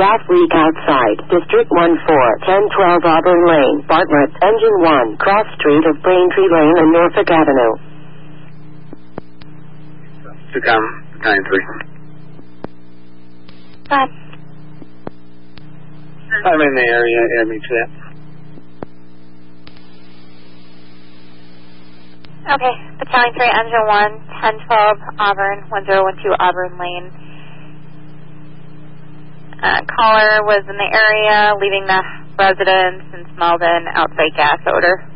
gas leak outside. District 14-1012 Auburn Lane, Bartlett, Engine 1, Cross Street of Braintree Lane and Norfolk Avenue. Become 93. I'm in the area, add me to that. Okay, Battalion 3, Engine 1, 1012 Auburn, 1012 Auburn Lane. Caller was in the area, leaving the residence and smelled an outside gas odor.